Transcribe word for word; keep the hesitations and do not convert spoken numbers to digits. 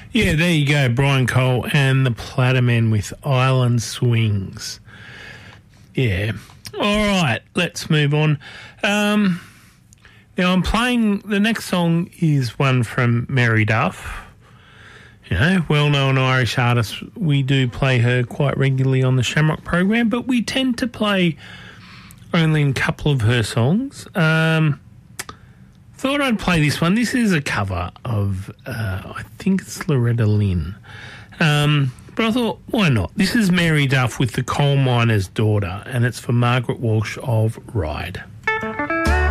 Yeah, there you go, Brian Cole and the Plattermen with Island Swings. Yeah. All right, let's move on. Um, now I'm playing, the next song is one from Mary Duff. You know, well-known Irish artist. We do play her quite regularly on the Shamrock program, but we tend to play only a couple of her songs. Um, thought I'd play this one. This is a cover of, uh, I think it's Loretta Lynn. Um, but I thought, why not? This is Mary Duff with The Coal Miner's Daughter, and it's for Margaret Walsh of Ryde.